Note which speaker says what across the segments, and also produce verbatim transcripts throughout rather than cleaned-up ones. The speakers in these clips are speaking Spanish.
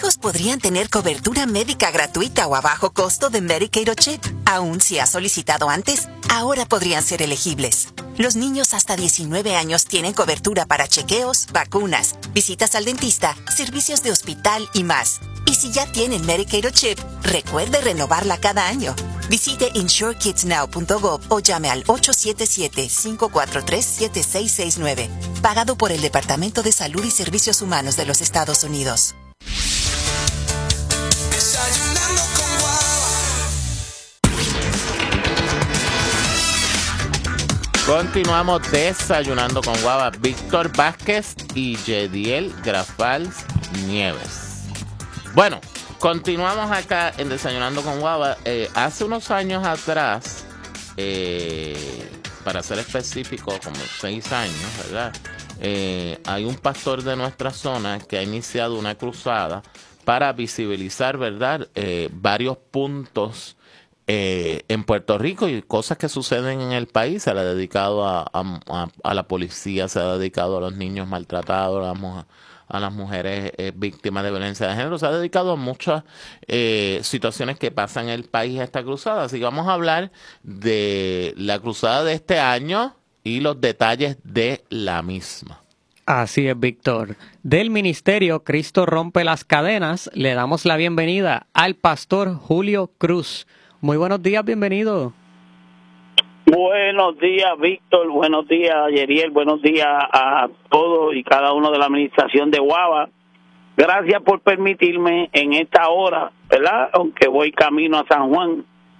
Speaker 1: hijos podrían tener cobertura médica gratuita o a bajo costo de Medicaid o CHIP. Aún si has solicitado antes, ahora podrían ser elegibles. Los niños hasta diecinueve años tienen cobertura para chequeos, vacunas, visitas al dentista, servicios de hospital y más. Y si ya tienen Medicaid o CHIP, recuerde renovarla cada año. Visite insure kids now punto gov o llame al ocho siete siete, cinco cuatro tres, siete seis seis nueve. Pagado por el Departamento de Salud y Servicios Humanos de los Estados Unidos.
Speaker 2: Desayunando con guava.
Speaker 3: Continuamos desayunando con guava. Víctor Vázquez y Yediel Grafals Nieves. Bueno, continuamos acá en Desayunando con Guava. Eh, hace unos años atrás, eh, para ser específico, como seis años, ¿verdad? Eh, hay un pastor de nuestra zona que ha iniciado una cruzada para visibilizar, ¿verdad? Eh, varios puntos eh, en Puerto Rico y cosas que suceden en el país. Se le ha dedicado a, a, a la policía, se ha dedicado a los niños maltratados, a las mujeres. a las mujeres eh, víctimas de violencia de género. Se ha dedicado a muchas eh, situaciones que pasan en el país a esta cruzada. Así que vamos a hablar de la cruzada de este año y los detalles de la misma.
Speaker 4: Así es, Víctor. Del Ministerio Cristo Rompe las Cadenas, le damos la bienvenida al pastor Julio Cruz. Muy buenos días, bienvenido.
Speaker 5: Buenos días, Víctor. Buenos días, Yeriel. Buenos días a todos y cada uno de la administración de Guava. Gracias por permitirme en esta hora, ¿verdad? Aunque voy camino a San Juan,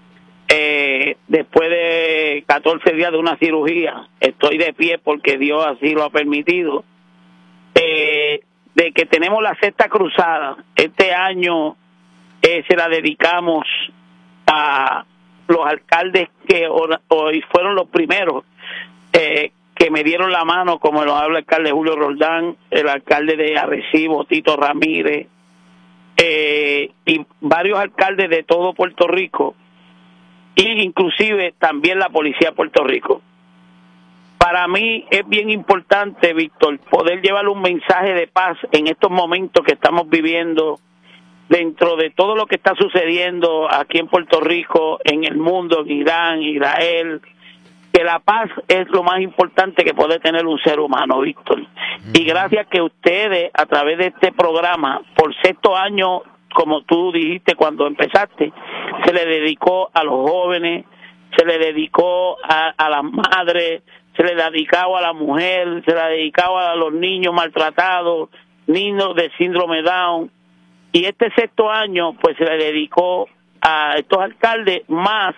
Speaker 5: eh, después de catorce días de una cirugía, estoy de pie porque Dios así lo ha permitido, eh, de que tenemos la sexta cruzada. Este año eh, se la dedicamos a los alcaldes que hoy fueron los primeros eh, que me dieron la mano, como lo habla el alcalde Julio Roldán, el alcalde de Arecibo, Tito Ramírez, eh, y varios alcaldes de todo Puerto Rico, e inclusive también la policía de Puerto Rico. Para mí es bien importante, Víctor, poder llevar un mensaje de paz en estos momentos que estamos viviendo, dentro de todo lo que está sucediendo aquí en Puerto Rico, en el mundo, en Irán, Israel, que la paz es lo más importante que puede tener un ser humano, Víctor. Y gracias que ustedes, a través de este programa, por sexto año, como tú dijiste cuando empezaste, se le dedicó a los jóvenes, se le dedicó a, a las madres, se le dedicaba a la mujer, se le dedicaba a los niños maltratados, niños de síndrome Down. Y este sexto año, pues se le dedicó a estos alcaldes, más